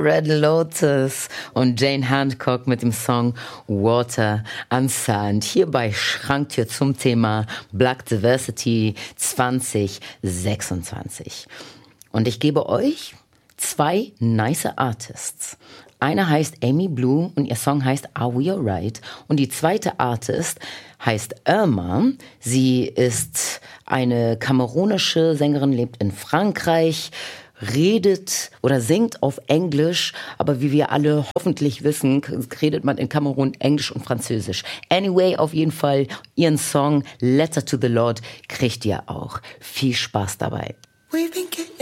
Red Lotus und Jane Hancock mit dem Song Water and Sand. Hier bei Schranktür zum Thema Black Diversity 2026. Und ich gebe euch 2 nice Artists. Eine heißt Amy Blue und ihr Song heißt Are We Alright? Und die zweite Artist heißt Irma. Sie ist eine kamerunische Sängerin, lebt in Frankreich, redet oder singt auf Englisch, aber wie wir alle hoffentlich wissen, redet man in Kamerun Englisch und Französisch. Anyway, auf jeden Fall, ihren Song Letter to the Lord kriegt ihr auch. Viel Spaß dabei.